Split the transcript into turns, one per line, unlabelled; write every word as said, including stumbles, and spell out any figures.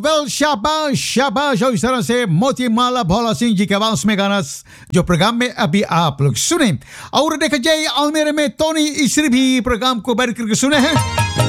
Well शाबाश शाबाश। और इस तरह से मोती माला भोला सिंह जी के आवाज में गाना जो प्रोग्राम में अभी आप लोग सुने। और देखा जाए अलमेरे में टोनी इसरी भी प्रोग्राम को बैठ करके सुने हैं।